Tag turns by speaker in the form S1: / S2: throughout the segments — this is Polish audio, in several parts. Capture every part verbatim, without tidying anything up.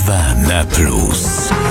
S1: dwa na plus.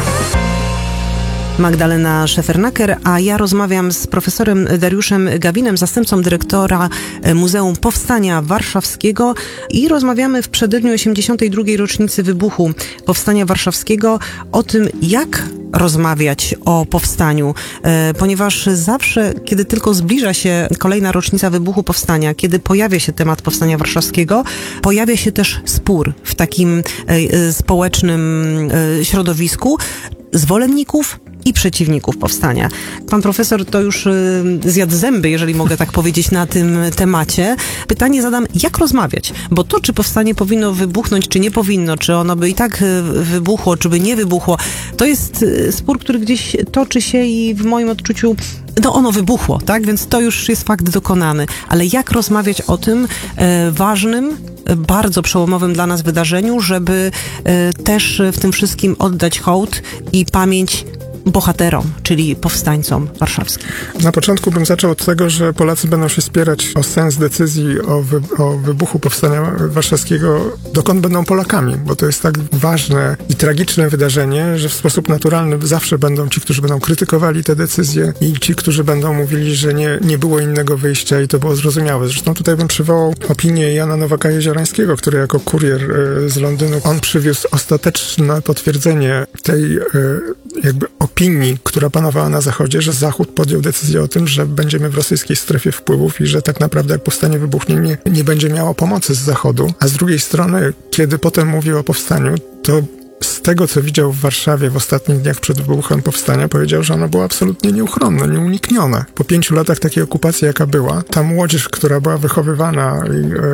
S2: Magdalena Szefernaker, a ja rozmawiam z profesorem Dariuszem Gawinem, zastępcą dyrektora Muzeum Powstania Warszawskiego i rozmawiamy w przededniu osiemdziesiątej drugiej rocznicy wybuchu Powstania Warszawskiego o tym, jak rozmawiać o powstaniu, e, ponieważ zawsze, kiedy tylko zbliża się kolejna rocznica wybuchu powstania, kiedy pojawia się temat Powstania Warszawskiego, pojawia się też spór w takim e, społecznym e, środowisku zwolenników i przeciwników powstania. Pan profesor to już y, zjadł zęby, jeżeli mogę tak powiedzieć, na tym temacie. Pytanie zadam, jak rozmawiać? Bo to, czy powstanie powinno wybuchnąć, czy nie powinno, czy ono by i tak y, wybuchło, czy by nie wybuchło, to jest y, spór, który gdzieś toczy się i w moim odczuciu no ono wybuchło, tak? Więc to już jest fakt dokonany. Ale jak rozmawiać o tym e, ważnym, e, bardzo przełomowym dla nas wydarzeniu, żeby e, też w tym wszystkim oddać hołd i pamięć bohaterom, czyli powstańcom warszawskim?
S3: Na początku bym zaczął od tego, że Polacy będą się spierać o sens decyzji o, wy, o wybuchu Powstania Warszawskiego, dokąd będą Polakami, bo to jest tak ważne i tragiczne wydarzenie, że w sposób naturalny zawsze będą ci, którzy będą krytykowali te decyzje i ci, którzy będą mówili, że nie, nie było innego wyjścia i to było zrozumiałe. Zresztą tutaj bym przywołał opinię Jana Nowaka-Jeziorańskiego, który jako kurier y, z Londynu, on przywiózł ostateczne potwierdzenie tej y, jakby opinii, która panowała na Zachodzie, że Zachód podjął decyzję o tym, że będziemy w rosyjskiej strefie wpływów i że tak naprawdę jak powstanie wybuchnie, nie, nie będzie miało pomocy z Zachodu. A z drugiej strony, kiedy potem mówił o powstaniu, to z tego, co widział w Warszawie w ostatnich dniach przed wybuchem powstania, powiedział, że ono było absolutnie nieuchronne, nieuniknione. Po pięciu latach takiej okupacji, jaka była, ta młodzież, która była wychowywana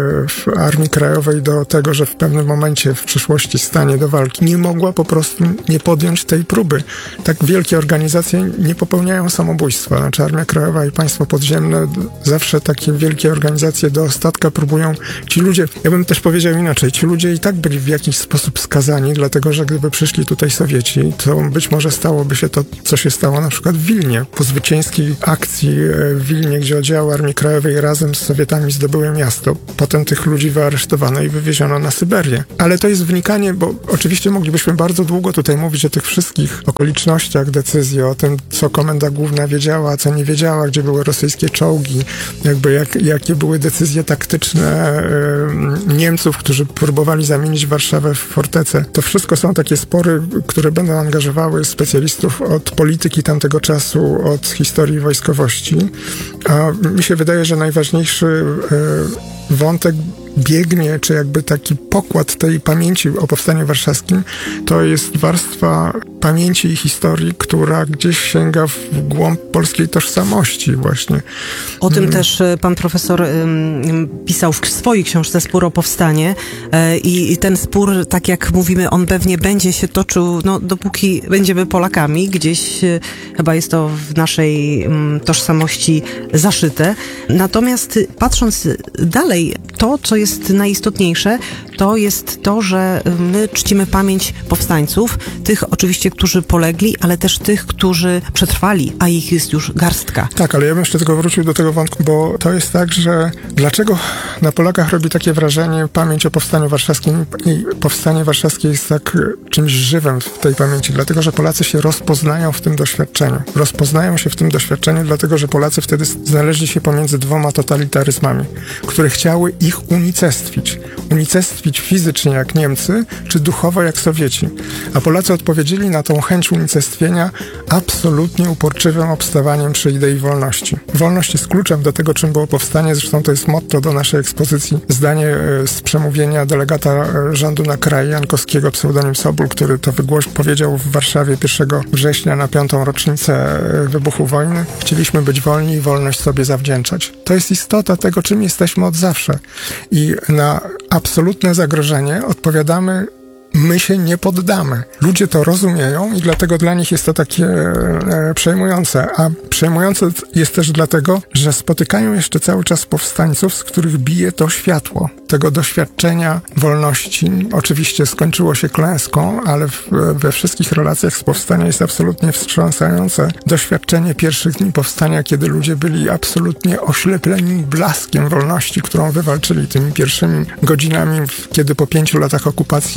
S3: w Armii Krajowej do tego, że w pewnym momencie w przyszłości stanie do walki, nie mogła po prostu nie podjąć tej próby. Tak wielkie organizacje nie popełniają samobójstwa. Znaczy Armia Krajowa i Państwo Podziemne, zawsze takie wielkie organizacje do ostatka próbują. Ci ludzie, ja bym też powiedział inaczej, ci ludzie i tak byli w jakiś sposób skazani, dlatego że gdyby przyszli tutaj Sowieci, to być może stałoby się to, co się stało na przykład w Wilnie. Po zwycięskiej akcji w Wilnie, gdzie oddziały Armii Krajowej razem z Sowietami zdobyły miasto, potem tych ludzi wyaresztowano i wywieziono na Syberię. Ale to jest wynikanie, bo oczywiście moglibyśmy bardzo długo tutaj mówić o tych wszystkich okolicznościach decyzji, o tym, co Komenda Główna wiedziała, co nie wiedziała, gdzie były rosyjskie czołgi, jakby jak, jakie były decyzje taktyczne y, Niemców, którzy próbowali zamienić Warszawę w fortecę. To wszystko są takie spory, które będą angażowały specjalistów od polityki tamtego czasu, od historii wojskowości. A mi się wydaje, że najważniejszy e, wątek biegnie, czy jakby taki pokład tej pamięci o Powstaniu Warszawskim, to jest warstwa pamięci i historii, która gdzieś sięga w głąb polskiej tożsamości właśnie.
S2: O tym hmm. też pan profesor um, pisał w swojej książce Spór o powstanie e, i, i ten spór, tak jak mówimy, on pewnie będzie się toczył, no dopóki będziemy Polakami, gdzieś e, chyba jest to w naszej um, tożsamości zaszyte. Natomiast patrząc dalej, to, co jest najistotniejsze, to jest to, że my czcimy pamięć powstańców, tych oczywiście, którzy polegli, ale też tych, którzy przetrwali, a ich jest już garstka.
S3: Tak, ale ja bym jeszcze tylko wrócił do tego wątku, bo to jest tak, że dlaczego na Polakach robi takie wrażenie pamięć o Powstaniu Warszawskim i Powstanie Warszawskie jest tak czymś żywym w tej pamięci, dlatego, że Polacy się rozpoznają w tym doświadczeniu. Rozpoznają się w tym doświadczeniu, dlatego, że Polacy wtedy znaleźli się pomiędzy dwoma totalitaryzmami, które chciały ich unicestwić. Unicestwić fizycznie jak Niemcy, czy duchowo jak Sowieci. A Polacy odpowiedzieli na tą chęć unicestwienia absolutnie uporczywym obstawaniem przy idei wolności. Wolność jest kluczem do tego, czym było powstanie, zresztą to jest motto do naszej ekspozycji. Zdanie z przemówienia delegata rządu na kraj Jankowskiego, pseudonim Sobul, który to wygłoś powiedział w Warszawie pierwszego września na piątą rocznicę wybuchu wojny. Chcieliśmy być wolni i wolność sobie zawdzięczać. To jest istota tego, czym jesteśmy od zawsze. I na absolutne zagrożenie odpowiadamy: my się nie poddamy. Ludzie to rozumieją i dlatego dla nich jest to takie e, przejmujące. A przejmujące jest też dlatego, że spotykają jeszcze cały czas powstańców, z których bije to światło. Tego doświadczenia wolności. Oczywiście skończyło się klęską, ale w, we wszystkich relacjach z powstania jest absolutnie wstrząsające doświadczenie pierwszych dni powstania, kiedy ludzie byli absolutnie oślepleni blaskiem wolności, którą wywalczyli tymi pierwszymi godzinami, kiedy po pięciu latach okupacji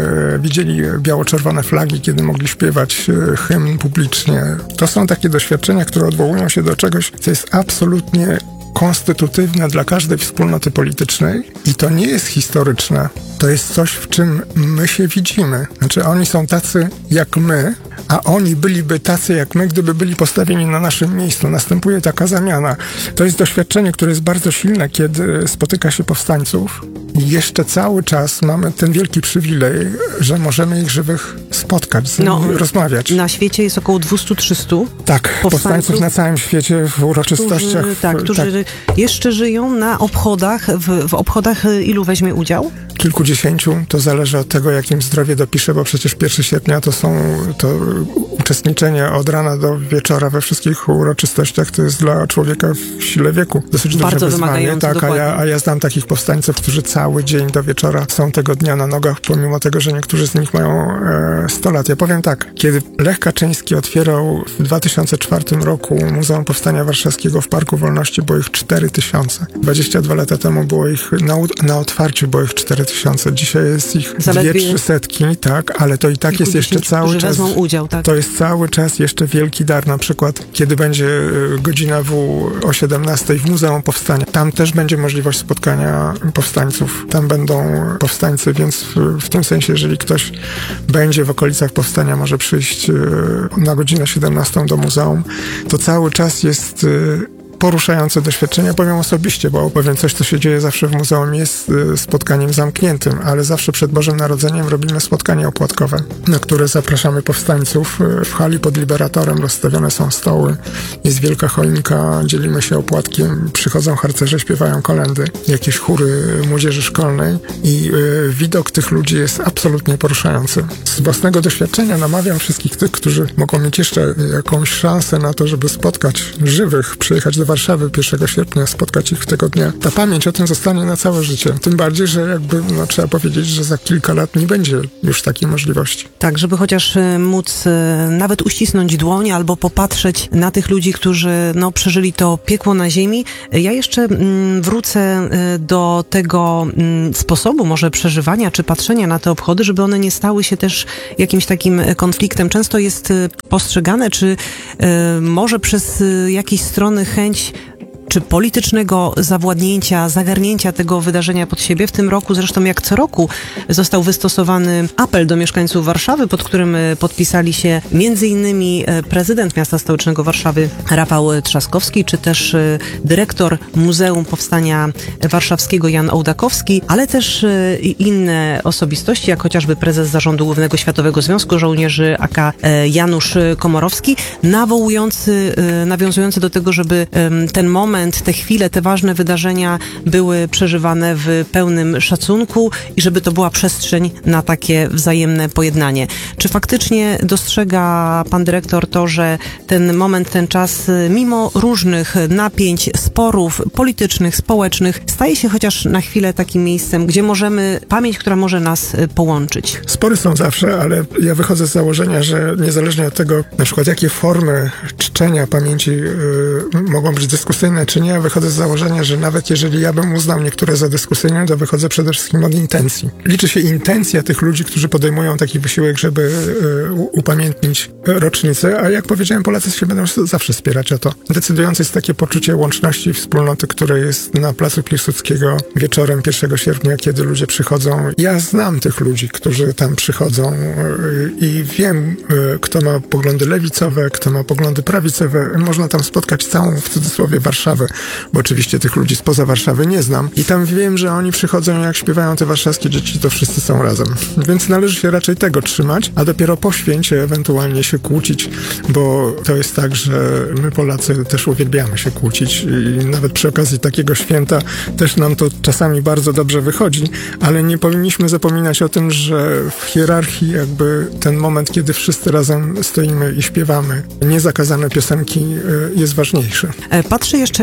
S3: e, widzieli biało-czerwone flagi, kiedy mogli śpiewać e, hymn publicznie. To są takie doświadczenia, które odwołują się do czegoś, co jest absolutnie konstytutywne dla każdej wspólnoty politycznej i to nie jest historyczne. To jest coś, w czym my się widzimy. Znaczy oni są tacy jak my, a oni byliby tacy jak my, gdyby byli postawieni na naszym miejscu. Następuje taka zamiana. To jest doświadczenie, które jest bardzo silne, kiedy spotyka się powstańców i jeszcze cały czas mamy ten wielki przywilej, że możemy ich żywych spotkać, z nimi no, rozmawiać.
S2: Na świecie jest około dwieście trzysta
S3: Tak, powstańców, powstańców na całym świecie w uroczystościach.
S2: Którzy, tak, którzy tak. jeszcze żyją na obchodach. W, w obchodach ilu weźmie udział?
S3: Kilkudziesięciu, to zależy od tego, jak im zdrowie dopisze, bo przecież pierwszego sierpnia to są to uczestniczenie od rana do wieczora we wszystkich uroczystościach, to jest dla człowieka w sile wieku dosyć
S2: bardzo
S3: duże wyzwanie. Tak, a ja, a ja znam takich powstańców, którzy cały dzień do wieczora są tego dnia na nogach, pomimo tego, że niektórzy z nich mają e, sto lat. Ja powiem tak, kiedy Lech Kaczyński otwierał w dwa tysiące czwartym roku Muzeum Powstania Warszawskiego w Parku Wolności, było ich cztery tysiące. dwadzieścia dwa lata temu było ich, na, na otwarciu było ich cztery tysiące. Dzisiaj jest ich dwie, trzy setki, tak, ale to i tak jest jeszcze cały czas.
S2: Wezmą udział, tak.
S3: To jest cały czas jeszcze wielki dar. Na przykład, kiedy będzie godzina W o siedemnastej w Muzeum Powstania, tam też będzie możliwość spotkania powstańców. Tam będą powstańcy, więc w, w tym sensie, jeżeli ktoś będzie w okolicach Powstania, może przyjść na godzinę siedemnastą do muzeum, to cały czas jest poruszające doświadczenia, powiem osobiście, bo powiem coś, co się dzieje zawsze w muzeum, jest spotkaniem zamkniętym, ale zawsze przed Bożym Narodzeniem robimy spotkanie opłatkowe, na które zapraszamy powstańców. W hali pod Liberatorem rozstawione są stoły, jest wielka choinka, dzielimy się opłatkiem, przychodzą harcerze, śpiewają kolędy, jakieś chóry młodzieży szkolnej i y, widok tych ludzi jest absolutnie poruszający. Z własnego doświadczenia namawiam wszystkich tych, którzy mogą mieć jeszcze jakąś szansę na to, żeby spotkać żywych, przyjechać do Warszawy pierwszego sierpnia, spotkać ich tego dnia. Ta pamięć o tym zostanie na całe życie. Tym bardziej, że jakby, no, trzeba powiedzieć, że za kilka lat nie będzie już takiej możliwości.
S2: Tak, żeby chociaż móc nawet uścisnąć dłoń albo popatrzeć na tych ludzi, którzy no, przeżyli to piekło na ziemi. Ja jeszcze mm, wrócę do tego mm, sposobu może przeżywania czy patrzenia na te obchody, żeby one nie stały się też jakimś takim konfliktem. Często jest postrzegane, czy y, może przez y, jakieś strony chęć czy politycznego zawładnięcia, zagarnięcia tego wydarzenia pod siebie. W tym roku, zresztą jak co roku, został wystosowany apel do mieszkańców Warszawy, pod którym podpisali się między innymi prezydent miasta stołecznego Warszawy Rafał Trzaskowski, czy też dyrektor Muzeum Powstania Warszawskiego Jan Ołdakowski, ale też inne osobistości, jak chociażby prezes Zarządu Głównego Światowego Związku Żołnierzy A K Janusz Komorowski, nawołujący, nawiązujący do tego, żeby ten moment, te chwile, te ważne wydarzenia były przeżywane w pełnym szacunku i żeby to była przestrzeń na takie wzajemne pojednanie. Czy faktycznie dostrzega pan dyrektor to, że ten moment, ten czas, mimo różnych napięć, sporów politycznych, społecznych, staje się chociaż na chwilę takim miejscem, gdzie możemy, pamięć, która może nas połączyć?
S3: Spory są zawsze, ale ja wychodzę z założenia, że niezależnie od tego, na przykład jakie formy czczenia pamięci yy, mogą być dyskusyjne, czy nie, wychodzę z założenia, że nawet jeżeli ja bym uznał niektóre za dyskusyjne, to wychodzę przede wszystkim od intencji. Liczy się intencja tych ludzi, którzy podejmują taki wysiłek, żeby y, upamiętnić rocznicę, a jak powiedziałem, Polacy się będą zawsze wspierać o to. Decydujące jest takie poczucie łączności wspólnoty, które jest na Placu Piłsudskiego wieczorem pierwszego sierpnia, kiedy ludzie przychodzą. Ja znam tych ludzi, którzy tam przychodzą y, i wiem, y, kto ma poglądy lewicowe, kto ma poglądy prawicowe. Można tam spotkać całą, w cudzysłowie, Warszawę, bo oczywiście tych ludzi spoza Warszawy nie znam. I tam wiem, że oni przychodzą, jak śpiewają te warszawskie dzieci, to wszyscy są razem. Więc należy się raczej tego trzymać, a dopiero po święcie ewentualnie się kłócić, bo to jest tak, że my Polacy też uwielbiamy się kłócić i nawet przy okazji takiego święta też nam to czasami bardzo dobrze wychodzi, ale nie powinniśmy zapominać o tym, że w hierarchii jakby ten moment, kiedy wszyscy razem stoimy i śpiewamy niezakazane piosenki, jest ważniejszy.
S2: Patrzę jeszcze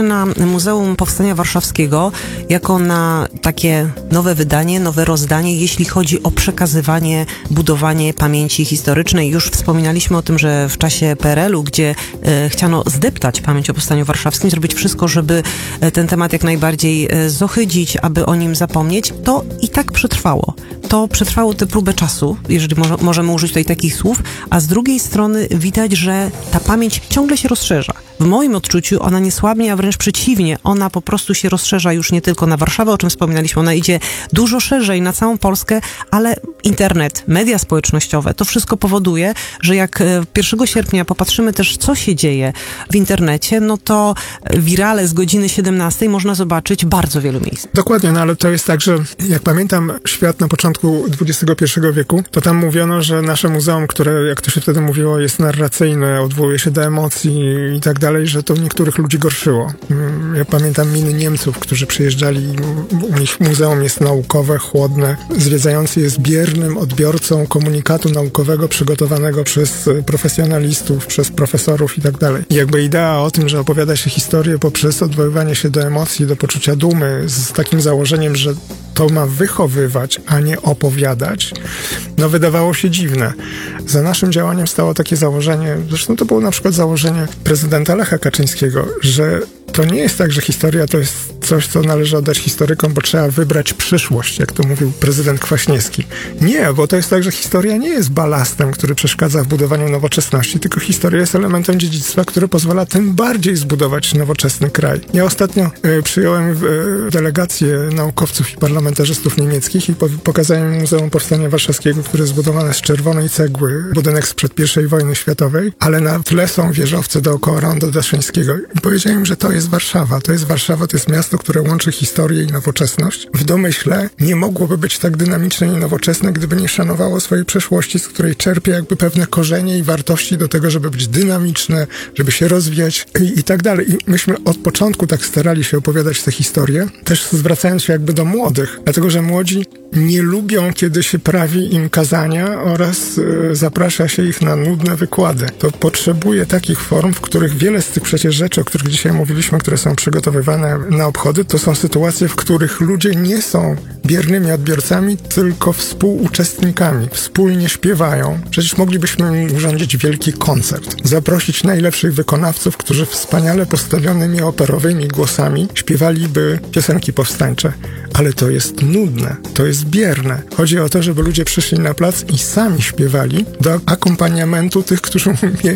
S2: się na Muzeum Powstania Warszawskiego jako na takie nowe wydanie, nowe rozdanie, jeśli chodzi o przekazywanie, budowanie pamięci historycznej. Już wspominaliśmy o tym, że w czasie P R L-u, gdzie e, chciano zdeptać pamięć o Powstaniu Warszawskim, zrobić wszystko, żeby ten temat jak najbardziej e, zohydzić, aby o nim zapomnieć, to i tak przetrwało. To przetrwało tę próbę czasu, jeżeli mo- możemy użyć tutaj takich słów, a z drugiej strony widać, że ta pamięć ciągle się rozszerza. W moim odczuciu ona nie słabnie, a wręcz przeciwnie, ona po prostu się rozszerza już nie tylko na Warszawę, o czym wspominaliśmy, ona idzie dużo szerzej na całą Polskę, ale internet, media społecznościowe, to wszystko powoduje, że jak pierwszego sierpnia popatrzymy też, co się dzieje w internecie, no to wirale z godziny siedemnastej można zobaczyć bardzo wielu miejsc.
S3: Dokładnie, no ale to jest tak, że jak pamiętam świat na początku dwudziestego pierwszego wieku, to tam mówiono, że nasze muzeum, które, jak to się wtedy mówiło, jest narracyjne, odwołuje się do emocji i tak dalej, że to niektórych ludzi gorszyło. Ja pamiętam miny Niemców, którzy przyjeżdżali, u nich muzeum jest naukowe, chłodne, zwiedzający jest biernym odbiorcą komunikatu naukowego przygotowanego przez profesjonalistów, przez profesorów i tak dalej. I jakby idea o tym, że opowiada się historię poprzez odwoływanie się do emocji, do poczucia dumy, z takim założeniem, że to ma wychowywać, a nie opowiadać, no wydawało się dziwne. Za naszym działaniem stało takie założenie, zresztą to było na przykład założenie prezydenta Lecha Kaczyńskiego, że to nie jest tak, że historia to jest coś, co należy oddać historykom, bo trzeba wybrać przyszłość, jak to mówił prezydent Kwaśniewski. Nie, bo to jest tak, że historia nie jest balastem, który przeszkadza w budowaniu nowoczesności, tylko historia jest elementem dziedzictwa, które pozwala tym bardziej zbudować nowoczesny kraj. Ja ostatnio y, przyjąłem y, delegację naukowców i parlamentarzystów niemieckich i po, pokazałem Muzeum Powstania Warszawskiego, które jest zbudowane z czerwonej cegły, budynek sprzed pierwszej wojny światowej, ale na tle są wieżowce dookoła Ronda Daszyńskiego. I powiedziałem, że to jest Warszawa. To jest Warszawa, to jest miasto, które łączy historię i nowoczesność. W domyśle nie mogłoby być tak dynamiczne i nowoczesne, gdyby nie szanowało swojej przeszłości, z której czerpie jakby pewne korzenie i wartości do tego, żeby być dynamiczne, żeby się rozwijać i, i tak dalej. I myśmy od początku tak starali się opowiadać tę historię, też zwracając się jakby do młodych, dlatego że młodzi nie lubią, kiedy się prawi im kazania oraz y, zaprasza się ich na nudne wykłady. To potrzebuje takich form, w których wiele z tych przecież rzeczy, o których dzisiaj mówiliśmy, które są przygotowywane na obchody, to są sytuacje, w których ludzie nie są biernymi odbiorcami, tylko współuczestnikami. Wspólnie śpiewają. Przecież moglibyśmy urządzić wielki koncert. Zaprosić najlepszych wykonawców, którzy wspaniale postawionymi operowymi głosami śpiewaliby piosenki powstańcze. Ale to jest nudne. To jest bierne. Chodzi o to, żeby ludzie przyszli na plac i sami śpiewali do akompaniamentu tych, którzy umieją